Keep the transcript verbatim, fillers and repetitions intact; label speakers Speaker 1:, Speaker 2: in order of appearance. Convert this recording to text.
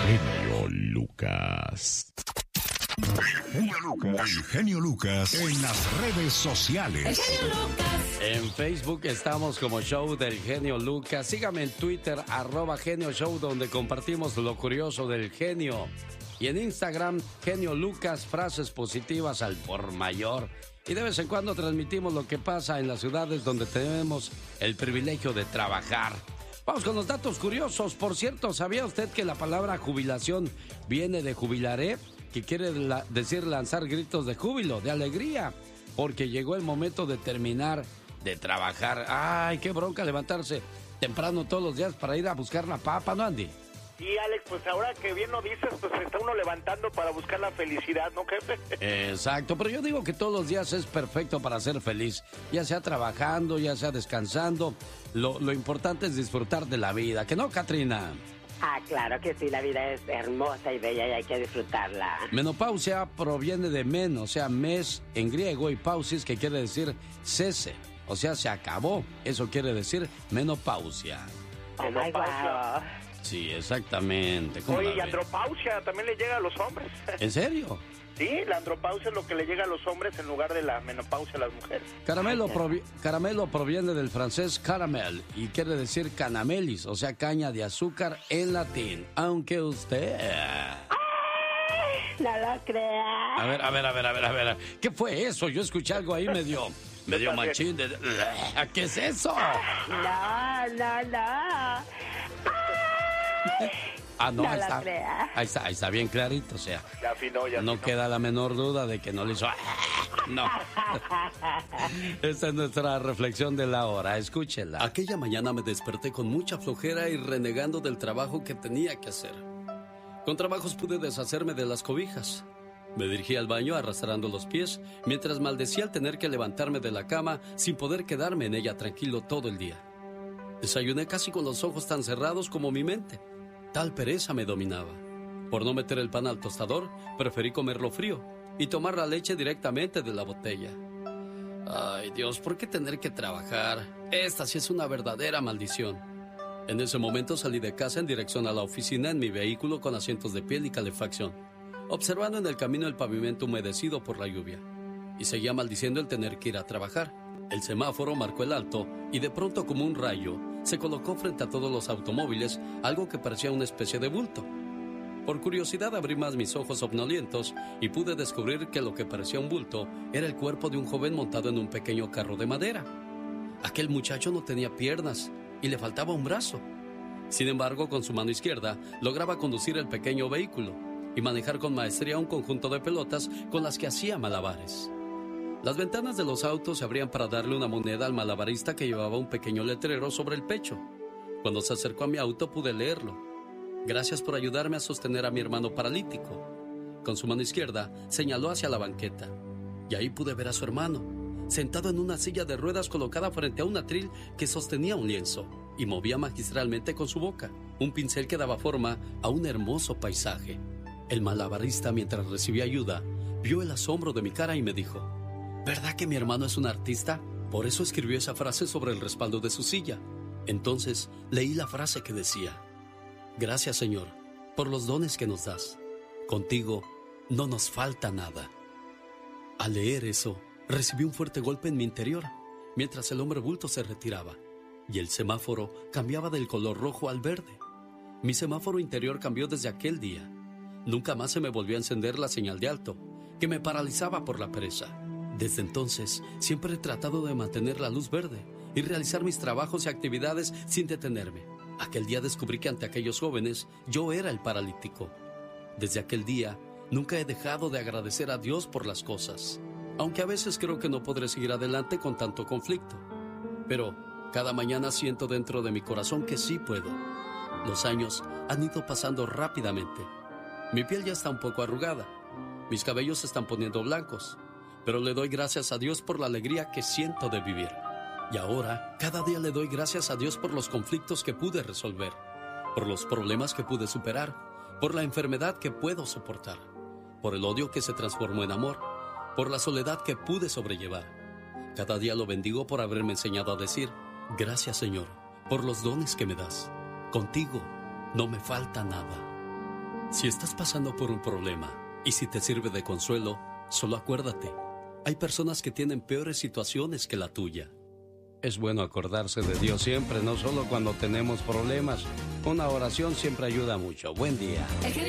Speaker 1: genio Lucas. El genio Lucas. El genio Lucas en las redes sociales.
Speaker 2: El genio Lucas.
Speaker 3: En Facebook estamos como Show del Genio Lucas. Sígame en Twitter, arroba Genio Show, donde compartimos lo curioso del genio. Y en Instagram, Genio Lucas, frases positivas al por mayor. Y de vez en cuando transmitimos lo que pasa en las ciudades donde tenemos el privilegio de trabajar. Vamos con los datos curiosos. Por cierto, ¿sabía usted que la palabra jubilación viene de jubilaré? Que quiere la- decir lanzar gritos de júbilo, de alegría, porque llegó el momento de terminar de trabajar. Ay, qué bronca levantarse temprano todos los días para ir a buscar la papa, ¿no, Andy?
Speaker 4: Sí, Alex, pues ahora que bien lo dices, pues se está uno levantando para buscar la felicidad, ¿no, jefe?
Speaker 3: Exacto, pero yo digo que todos los días es perfecto para ser feliz, ya sea trabajando, ya sea descansando. Lo, lo importante es disfrutar de la vida, ¿que no, Katrina?
Speaker 5: Ah, claro que sí, la vida es hermosa y bella y hay que disfrutarla.
Speaker 3: Menopausia proviene de men, o sea, mes en griego, y pausis, que quiere decir cese, o sea, se acabó. Eso quiere decir menopausia.
Speaker 5: Oh my God.
Speaker 3: Sí, exactamente. ¿Cómo
Speaker 4: Oye,
Speaker 3: la
Speaker 4: y
Speaker 3: ve?
Speaker 4: andropausia también le llega a los hombres.
Speaker 3: ¿En serio?
Speaker 4: Sí, la andropausia es lo que le llega a los hombres en lugar de la menopausia a las mujeres.
Speaker 3: Caramelo, provi- caramelo proviene del francés caramel y quiere decir canamelis, o sea, caña de azúcar en latín. Aunque usted...
Speaker 5: No lo creas.
Speaker 3: A ver, a ver, a ver, a ver, a ver. ¿Qué fue eso? Yo escuché algo ahí medio... medio machín de... ¿Qué es eso?
Speaker 5: No, no, no.
Speaker 3: Ah, no,
Speaker 5: No
Speaker 3: ahí
Speaker 5: la
Speaker 3: está.
Speaker 5: crea.
Speaker 3: Ahí está, ahí está bien clarito, o sea...
Speaker 4: Ya afinó, ya
Speaker 3: No
Speaker 4: afinó.
Speaker 3: queda la menor duda de que no le hizo... No. Esta es nuestra reflexión de la hora. Escúchela. Aquella mañana me desperté con mucha flojera y renegando del trabajo que tenía que hacer. Con trabajos pude deshacerme de las cobijas. Me dirigí al baño arrastrando los pies mientras maldecía al tener que levantarme de la cama sin poder quedarme en ella tranquilo todo el día. Desayuné casi con los ojos tan cerrados como mi mente. Tal pereza me dominaba. Por no meter el pan al tostador, preferí comerlo frío y tomar la leche directamente de la botella. Ay, Dios, ¿por qué tener que trabajar? Esta sí es una verdadera maldición. En ese momento salí de casa en dirección a la oficina en mi vehículo con asientos de piel y calefacción, observando en el camino el pavimento humedecido por la lluvia. Y seguía maldiciendo el tener que ir a trabajar. El semáforo marcó el alto y de pronto, como un rayo, se colocó frente a todos los automóviles algo que parecía una especie de bulto. Por curiosidad abrí más mis ojos somnolientos y pude descubrir que lo que parecía un bulto era el cuerpo de un joven montado en un pequeño carro de madera. Aquel muchacho no tenía piernas y le faltaba un brazo. Sin embargo, con su mano izquierda lograba conducir el pequeño vehículo y manejar con maestría un conjunto de pelotas con las que hacía malabares. Las ventanas de los autos se abrían para darle una moneda al malabarista que llevaba un pequeño letrero sobre el pecho. Cuando se acercó a mi auto pude leerlo. Gracias por ayudarme a sostener a mi hermano paralítico. Con su mano izquierda señaló hacia la banqueta. Y ahí pude ver a su hermano, sentado en una silla de ruedas colocada frente a un atril que sostenía un lienzo y movía magistralmente con su boca un pincel que daba forma a un hermoso paisaje. El malabarista, mientras recibía ayuda, vio el asombro de mi cara y me dijo: ¿verdad que mi hermano es un artista? Por eso escribió esa frase sobre el respaldo de su silla. Entonces leí la frase que decía: gracias, Señor, por los dones que nos das. Contigo no nos falta nada. Al leer eso, recibí un fuerte golpe en mi interior, mientras el hombre bulto se retiraba, y el semáforo cambiaba del color rojo al verde. Mi semáforo interior cambió desde aquel día. Nunca más se me volvió a encender la señal de alto, que me paralizaba por la pereza. Desde entonces, siempre he tratado de mantener la luz verde y realizar mis trabajos y actividades sin detenerme. Aquel día descubrí que ante aquellos jóvenes yo era el paralítico. Desde aquel día, nunca he dejado de agradecer a Dios por las cosas, aunque a veces creo que no podré seguir adelante con tanto conflicto. Pero cada mañana siento dentro de mi corazón que sí puedo. Los años han ido pasando rápidamente. Mi piel ya está un poco arrugada. Mis cabellos se están poniendo blancos. Pero le doy gracias a Dios por la alegría que siento de vivir. Y ahora, cada día le doy gracias a Dios por los conflictos que pude resolver, por los problemas que pude superar, por la enfermedad que puedo soportar, por el odio que se transformó en amor, por la soledad que pude sobrellevar. Cada día lo bendigo por haberme enseñado a decir: gracias, Señor, por los dones que me das. Contigo no me falta nada. Si estás pasando por un problema y si te sirve de consuelo, solo acuérdate, hay personas que tienen peores situaciones que la tuya. Es bueno acordarse de Dios siempre, no solo cuando tenemos problemas. Una oración siempre ayuda mucho. Buen día.
Speaker 2: El genio